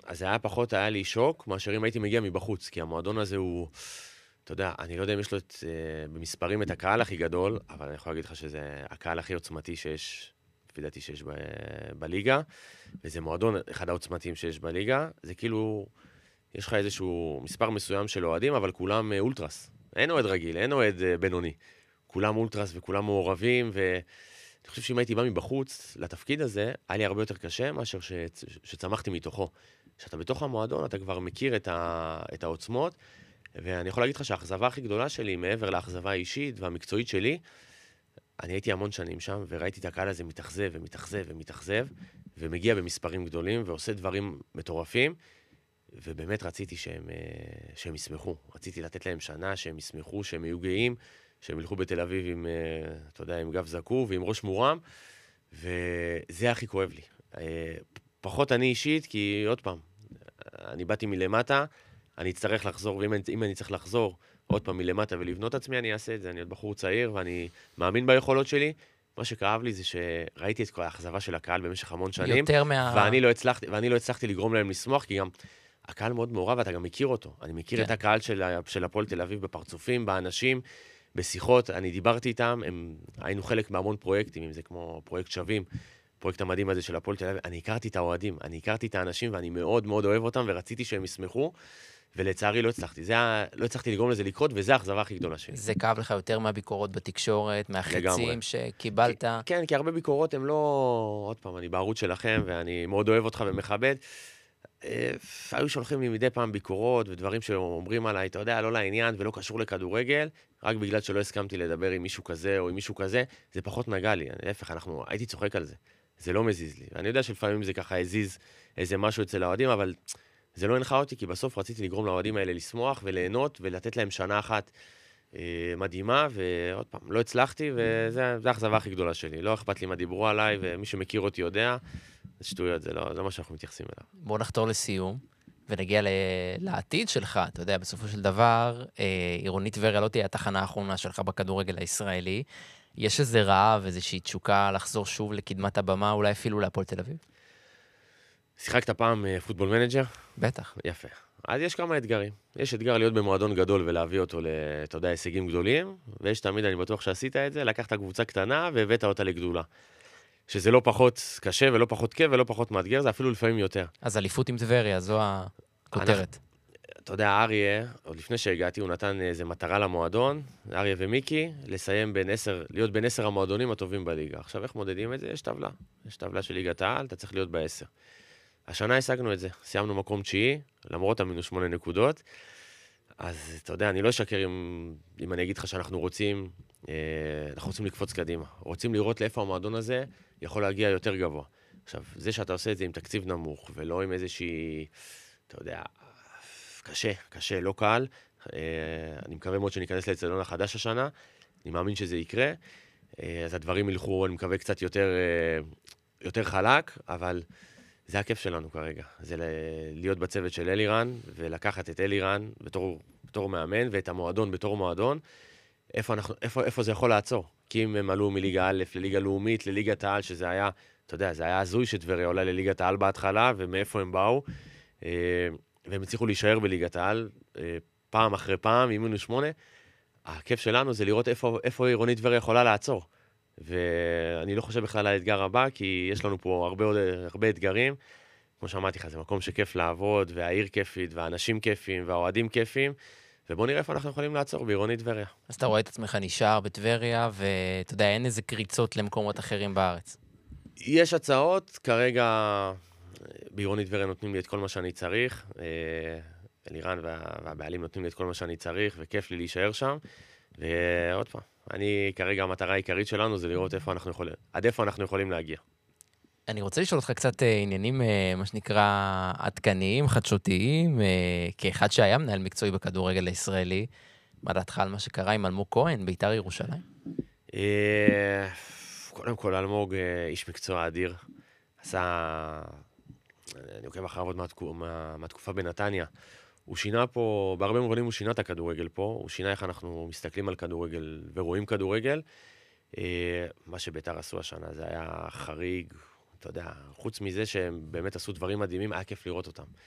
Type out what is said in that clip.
אז זה היה פחות, היה לי שוק, מאשר אם הייתי מגיע מבחוץ, כי המועדון הזה הוא, אתה יודע, אני לא יודע אם יש לו במספרים את הקהל הכי גדול, אבל אני יכול להגיד לך שזה הקהל הכי עוצמתי שיש, לפי דעתי שיש בליגה, וזה מועדון אחד העוצמתיים שיש בליגה, זה כאילו, יש לך איזשהו מספר מסוים של אוהדים, אבל כולם אולטרס. אין אוהד רגיל, אין אוהד בינוני. כולם אולטרס וכולם מעורבים, ואני חושב שאם הייתי בא מבחוץ לתפקיד הזה, היה לי הרבה יותר קשה מאשר שצמחתי מתוכו. כשאתה בתוך המועדון, אתה כבר מכיר את העוצמות, ואני יכול להגיד לך שהאכזבה הכי גדולה שלי, מעבר לאכזבה האישית והמקצועית שלי, אני הייתי המון שנים שם, וראיתי את הקהל הזה מתאכזב ומתאכזב ומתאכזב, ומגיע במספרים גדולים, ועושה דברים מטורפים, ובאמת רציתי שהם ישמחו. רציתי לתת להם שנה, שהם ישמחו, שהם יהיו גאים, שהם ילכו בתל אביב עם, אתה יודע, עם גב זקוף ועם ראש מורם, וזה הכי כואב לי. פחות אני אישית, כי עוד פעם, אני באתי מלמטה, אני אצטרך לחזור, ואם אני צריך לחזור עוד פעם מלמטה ולבנות עצמי, אני אעשה את זה. אני עוד בחור צעיר, ואני מאמין ביכולות שלי. מה שכאב לי זה שראיתי את כל האכזבה של הקהל במשך המון שנים, יותר ואני לא הצלחתי לגרום להם לשמוח, כי גם הקהל מאוד מעורב, ואתה גם מכיר אותו. אני מכיר את הקהל של הפועל תל אביב בפרצופים, באנשים, בשיחות. אני דיברתי איתם, היינו חלק מהמון פרויקטים, אם זה כמו פרויקט שווים, פרויקט המדהים הזה של הפועל תל אביב. אני הכרתי את האוהדים, אני הכרתי את האנשים, ואני מאוד מאוד אוהב אותם, ורציתי שהם ישמחו, ולצערי לא הצלחתי. לא הצלחתי לגרום לזה לקרות, וזה האכזבה הכי גדולה שלי. זה כאב לך יותר מהביקורות בתקשורת, מהחצים שקיבלת? כן, כי הרבה ביקורות הם לא... עוד פעם, אני בערוץ שלכם, ואני מאוד אוהב אותך ומכבד. היו שולחים לי מדי פעם ביקורות, ודברים שאומרים עליי, אתה יודע, לא לעניין ולא קשור לכדורגל, רק בגלל שלא הסכמתי לדבר עם מישהו כזה או עם מישהו כזה, זה פחות נגע לי. להפך, הייתי צוחק על זה. זה לא מזיז לי. אני יודע שלפעמים זה ככה הזיז איזה משהו אצל האוהדים, אבל זה לא הנחה אותי, כי בסוף רציתי לגרום לאוהדים האלה לשמוח וליהנות ולתת להם שנה אחת מדהימה, ועוד פעם, לא הצלחתי, וזה האכזבה הכי גדולה שלי. לא אכפת לי מה דיברו עליי, ומי שמכיר אותי יודע, זה שטויות, זה לא מה שאנחנו מתייחסים אליו. בואו נחתור לסיום, ונגיע לעתיד שלך. אתה יודע, בסופו של דבר, עירונית טבריה לא תהיה התחנה האחרונה שלך בכדורגל הישראלי. יש איזה רעב, איזושהי תשוקה לחזור שוב לקדמת הבמה, אולי אפילו להפועל תל אביב? שיחקת פעם פוטבול מנג'ר? בטח. יפה. אז יש כמה אתגרים. יש אתגר להיות במועדון גדול ולהביא אותו אתה יודע, הישגים גדולים, ויש תמיד, אני בטוח שעשית את זה, לקחת קבוצה קטנה והבאת אותה לגדולה. שזה לא פחות קשה ולא פחות כיף ולא פחות מאתגר, זה אפילו לפעמים יותר. אז אליפות עם טבריה, זו הכותרת. אתה יודע, אריה, עוד לפני שהגעתי, הוא נתן איזו מטרה למועדון, אריה ומיקי, להיות בין 10 המועדונים הטובים בליגה. עכשיו, איך מודדים את זה? יש טבלה. יש טבלה של ליגת העל, אתה צריך להיות ב10. השנה השגנו את זה. סיימנו מקום 9, למרות המינוס 8 נקודות. אז אתה יודע, אני לא אשקר אם אני אגיד לך שאנחנו רוצים לקפוץ קדימה. רוצים לראות לאיפה המועדון הזה יכול להגיע יותר גבוה. עכשיו, זה שאתה עושה את זה עם תקציב נמוך, ולא עם איזושהי, אתה יודע, קשה, לא קל. אני מקווה מאוד שניכנס לאצטדיון החדש השנה. אני מאמין שזה יקרה. אז הדברים ילכו, אני מקווה, קצת יותר חלק, אבל זה הכיף שלנו כרגע. זה להיות בצוות של אלירן, ולקחת את אלירן בתור מאמן, ואת המועדון בתור מועדון. איפה זה יכול לעצור? כי אם הם עלו מליגה א' לליגה לאומית, לליגת העל, שזה היה, אתה יודע, זה היה הזוי שטבריה עולה לליגת העל בהתחלה, ומאיפה הם באו. והם הצליחו להישאר בליגת העל, פעם אחרי פעם, עם מינוס 8. הכיף שלנו זה לראות איפה עירונית טבריה יכולה לעצור. ואני לא חושב בכלל על האתגר הבא, כי יש לנו פה הרבה אתגרים. כמו שאמרתי לך, זה מקום שכיף לעבוד, והעיר כיפית, והאנשים כיפים, והאוהדים כיפים. ובואו נראה איפה אנחנו יכולים לעצור בעירונית טבריה. אז אתה רואה את עצמך נשאר בטבריה, ואתה יודע, אין איזה קריצות למקומות אחרים בארץ. יש הצעות, כרגע בעירונית טבריה נותנים לי את כל מה שאני צריך. אלירן והבעלים נותנים לי את כל מה שאני צריך, וכיף לי להישאר שם. ועוד פעם, כרגע המטרה העיקרית שלנו זה לראות עד איפה אנחנו יכולים להגיע. אני רוצה לשאול אותך קצת עניינים, מה שנקרא, עדכניים, חדשותיים, כאחד שהיה מנהל מקצועי בכדורגל הישראלי. מה דעתך על מה שקרה עם אלמוג כהן, בית"ר ירושלים? קודם כל, אלמוג איש מקצוע אדיר. אני עוקב אחריו עוד מהתקופה בנתניה. הוא שינה פה, בהרבה מובנים הוא שינה את הכדורגל פה, הוא שינה איך אנחנו מסתכלים על כדורגל ורואים כדורגל. מה שבית"ר עשו השנה זה היה חריג, אתה יודע, חוץ מזה שהם באמת עשו דברים מדהימים, היה כיף לראות אותם.